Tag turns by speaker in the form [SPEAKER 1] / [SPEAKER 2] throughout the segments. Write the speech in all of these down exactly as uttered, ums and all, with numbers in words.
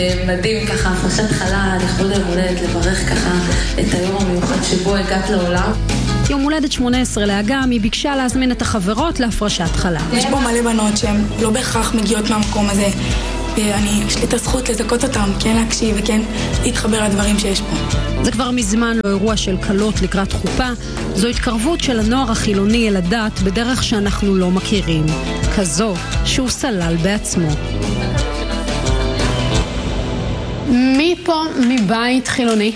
[SPEAKER 1] מדהים ככה, הפרשת חלה, לכבוד היום הולדת, לברך ככה את היום המיוחד שבו הגעת לעולם.
[SPEAKER 2] יום הולדת שמונה עשרה לאגם, היא ביקשה להזמין את החברות להפרשת חלה.
[SPEAKER 3] יש פה מלא בנות שהן לא בהכרח מגיעות מהמקום הזה, ואני, יש לי את הזכות לזכות אותם, כן להקשיב וכן להתחבר לדברים שיש פה.
[SPEAKER 2] זה כבר מזמן לא אירוע של קלות לקראת חופה, זו התקרבות של הנוער החילוני אל הדת בדרך שאנחנו לא מכירים, כזו שהוא סלל בעצמו.
[SPEAKER 4] מי פה מבית חילוני?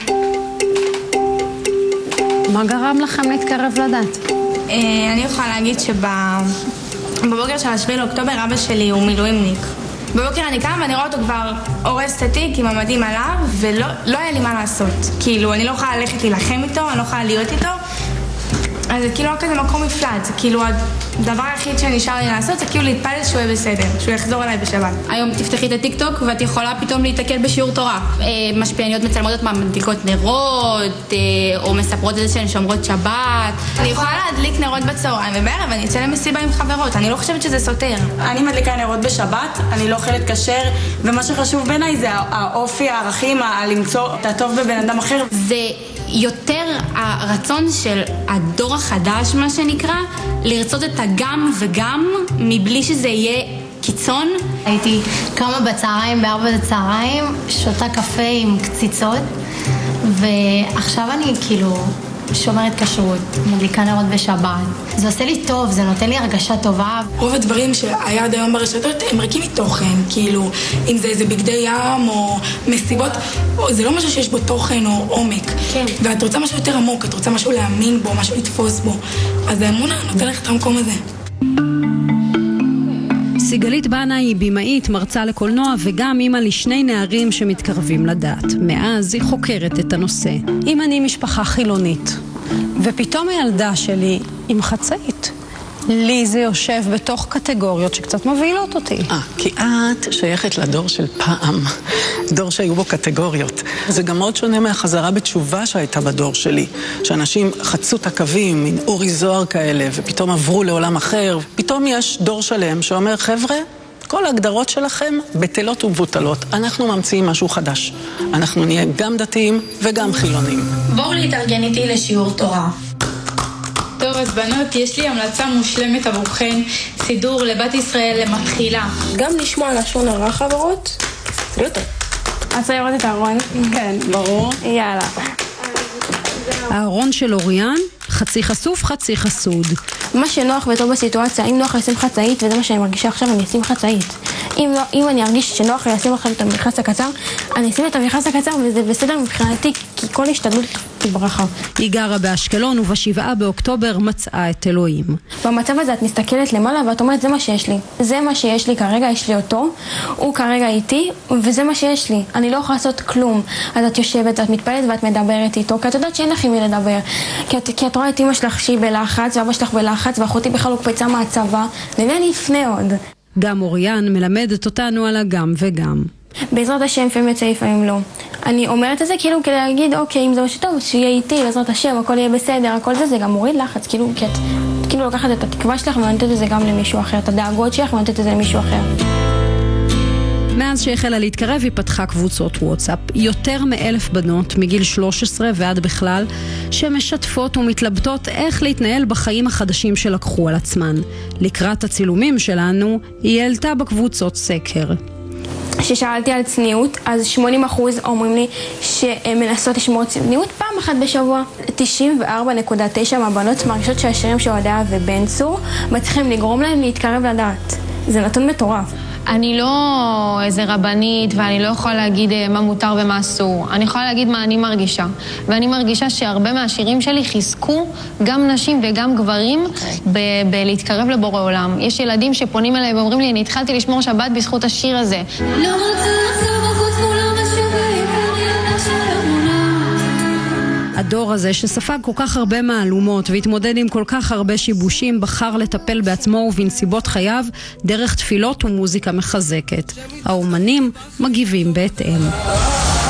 [SPEAKER 4] מה גרם לכם להתקרב לדת?
[SPEAKER 5] אני יכולה להגיד שבבוקר של השביעי לאוקטובר אבא שלי הוא מילואימניק. בבוקר אני קם ואני רואה אותו כבר הורס את התיק עם המדים עליו, ולא לא היה לי מה לעשות. כאילו, אני לא יכולה ללכת להילחם איתו, אני לא יכולה להיות איתו. אז זה כאילו לא כזה מקום מפלט. זה כאילו הדבר היחיד שנשאר לי לעשות זה כאילו להתפלל שהוא יהיה בסדר, שהוא יחזור אליי בשבת.
[SPEAKER 6] היום תפתחי את הטיקטוק ואת יכולה פתאום להתקל בשיעור תורה. משפיעניות מצלמות את מה, מדליקות נרות, או מספרות את זה שהן שומרות שבת.
[SPEAKER 5] אני יכולה להדליק נרות בצהריים, ובערב אני אצא למסיבה עם חברות. אני לא חושבת שזה סותר.
[SPEAKER 7] אני מדליקה נרות בשבת, אני לא אוכלת כשר, ומה שחשוב בעיניי זה האופי, הערכים, למצוא את הטוב בבן אדם אחר.
[SPEAKER 6] זה יותר הרצון של הדור החדש, מה שנקרא, לרצות את הגם וגם, מבלי שזה יהיה קיצון.
[SPEAKER 8] הייתי קמה בצהריים, בארבע בצהריים, שותה קפה עם קציצות, ועכשיו אני כאילו שומרת כשרות, מדליקה נרות בשבת. זה עושה לי טוב, זה נותן לי הרגשה טובה.
[SPEAKER 3] רוב הדברים שהיה עד היום ברשתות הם ריקים מתוכן, כאילו, אם זה איזה בגדי ים או מסיבות, זה לא משהו שיש בו תוכן או עומק.
[SPEAKER 8] כן.
[SPEAKER 3] ואת רוצה משהו יותר עמוק, את רוצה משהו להאמין בו, משהו לתפוס בו. אז האמונה נותן לך את המקום הזה.
[SPEAKER 2] סיגלית בנה היא בימאית, מרצה לקולנוע וגם אימא לשני נערים שמתקרבים לדת. מאז היא חוקרת את הנושא. אם אני משפחה חילונית, ופתאום הילדה שלי עם חצאית, לי זה יושב בתוך קטגוריות שקצת מבהילות אותי.
[SPEAKER 9] אה, כי את שייכת לדור של פעם, דור שהיו בו קטגוריות. זה גם מאוד שונה מהחזרה בתשובה שהייתה בדור שלי, שאנשים חצו את הקווים, מין אורי זוהר כאלה, ופתאום עברו לעולם אחר. פתאום יש דור שלם שאומר, חבר'ה, כל ההגדרות שלכם בטלות ומבוטלות. אנחנו ממציאים משהו חדש. אנחנו נהיה גם דתיים וגם חילונים.
[SPEAKER 5] בואו להתארגן איתי לשיעור תורה.
[SPEAKER 10] טוב, אז בנות, יש לי המלצה מושלמת עבורכן, סידור לבת ישראל למתחילה.
[SPEAKER 11] גם לשמוע לשון הרע חברות, זה לא טוב.
[SPEAKER 5] את רוצה לראות את הארון?
[SPEAKER 4] כן, ברור.
[SPEAKER 5] יאללה.
[SPEAKER 2] הארון של אוריאן, חצי חשוף, חצי חסוד.
[SPEAKER 11] מה שנוח וטוב בסיטואציה, אם נוח לשים חצאית, וזה מה שאני מרגישה עכשיו, אני אשים חצאית. אם, לא, אם אני ארגיש שנוח לשים עכשיו את המכנס הקצר, אני אשים את המכנס הקצר וזה בסדר מבחינתי, כי כל השתדלות היא ברכה.
[SPEAKER 2] היא גרה באשקלון ובשבעה באוקטובר מצאה את אלוהים.
[SPEAKER 11] במצב הזה את מסתכלת למעלה ואת אומרת, זה מה שיש לי. זה מה שיש לי כרגע, יש לי אותו, הוא כרגע איתי, וזה מה שיש לי. אני לא יכולה לעשות כלום. אז את יושבת, את מתפלאת ואת מדברת איתו, כי את יודעת שאין לך עם מי לדבר. כי את, כי את רואה את אמא שלך שהיא בלחץ, ואבא שלך בלחץ, ואחותי בכלל הוקפצה מהצבא, למי אני אפנה עוד?
[SPEAKER 2] גם אוריאן מלמדת אותנו על הגם וגם.
[SPEAKER 11] בעזרת השם לפעמים יוצא, לפעמים לא. אני אומרת את זה כאילו כדי להגיד, אוקיי, אם זה משהו טוב, שיהיה איתי, בעזרת השם, הכל יהיה בסדר, הכל זה, זה גם מוריד לחץ, כאילו, כי את כאילו לוקחת את התקווה שלך ונותנת את זה גם למישהו אחר, את הדאגות שלך ונותנת את זה למישהו אחר.
[SPEAKER 2] מאז שהחלה להתקרב היא פתחה קבוצות וואטסאפ, יותר מאלף בנות מגיל שלוש עשרה ועד בכלל, שמשתפות ומתלבטות איך להתנהל בחיים החדשים שלקחו על עצמן. לקראת הצילומים שלנו, היא העלתה בקבוצות סקר.
[SPEAKER 11] כששאלתי על צניעות, אז שמונים אחוז אומרים לי שהן מנסות לשמור צניעות פעם אחת בשבוע. תשעים וארבע נקודה תשע מהבנות מרגישות שהשירים של הודעה ובן צור מצליחים לגרום להם להתקרב לדעת. זה נתון מטורף.
[SPEAKER 6] אני לא איזה רבנית ואני לא יכולה להגיד מה מותר ומה אסור. אני יכולה להגיד מה אני מרגישה. ואני מרגישה שהרבה מהשירים שלי חיזקו גם נשים וגם גברים ב- בלהתקרב לבורא עולם. יש ילדים שפונים אליי ואומרים לי, אני התחלתי לשמור שבת בזכות השיר הזה. לא רוצה לחזור בחוץ מול המשאבים,
[SPEAKER 2] הדור הזה שספג כל כך הרבה מהלומות והתמודד עם כל כך הרבה שיבושים בחר לטפל בעצמו ובנסיבות חייו דרך תפילות ומוזיקה מחזקת. האומנים מגיבים בהתאם.